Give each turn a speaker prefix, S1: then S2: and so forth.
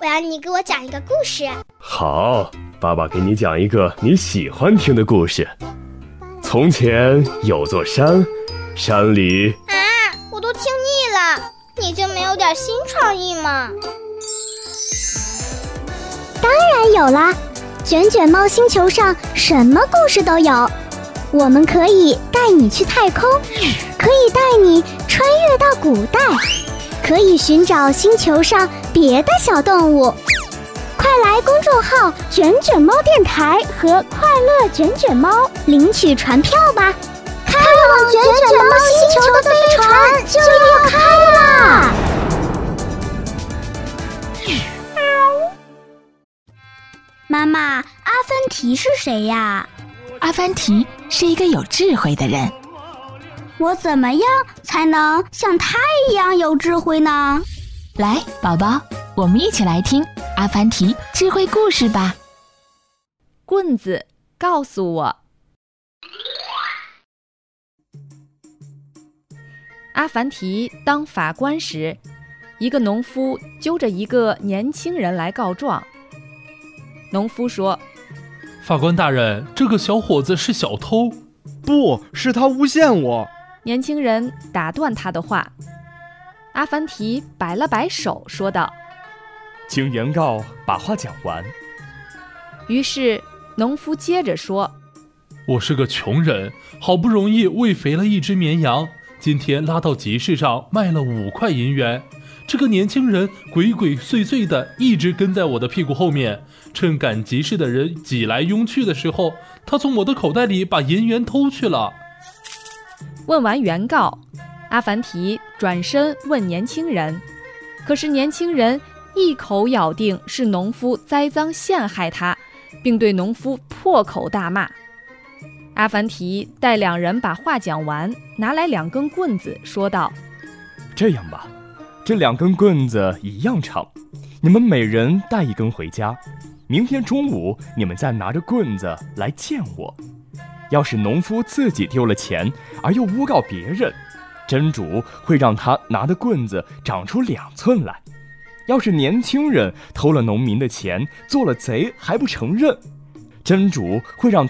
S1: 我要你给我讲一个故事。
S2: 好，爸爸给你讲一个你喜欢听的故事。从前有座山，山里……
S1: 我都听腻了，你就没有点新创意吗？
S3: 当然有啦，卷卷猫星球上什么故事都有。我们可以带你去太空，可以带你穿越到古代，可以寻找星球上别的小动物。快来公众号卷卷猫电台和快乐卷卷猫领取船票吧，开往卷卷猫星球的飞船就要开啦！妈妈，阿凡提是谁呀？
S4: 阿凡提是一个有智慧的人。
S3: 我怎么样才能像他一样有智慧呢？
S4: 来，宝宝，我们一起来听阿凡提智慧故事吧。
S5: 棍子告诉我。阿凡提当法官时，一个农夫揪着一个年轻人来告状。农夫说：
S6: 法官大人，这个小伙子是小偷。
S7: 不是，他诬陷我。
S5: 年轻人打断他的话。阿凡提摆了摆手说道：
S2: 请原告把话讲完。
S5: 于是农夫接着说：
S6: 我是个穷人，好不容易喂肥了一只绵羊，今天拉到集市上卖了5块银元。这个年轻人鬼鬼祟祟的一直跟在我的屁股后面，趁赶集市的人挤来拥去的时候，他从我的口袋里把银元偷去了。
S5: 问完原告，阿凡提转身问年轻人，可是年轻人一口咬定是农夫栽赃陷害他，并对农夫破口大骂。阿凡提待两人把话讲完，拿来2根棍子说道：
S2: 这样吧，这2根棍子一样长，你们每人带1根回家，明天中午你们再拿着棍子来见我。要是农夫自己丢了钱而又诬告别人，真主会让他拿的棍子长出2寸来。要是年轻人偷了农民的钱，做了贼还不承认，真主会让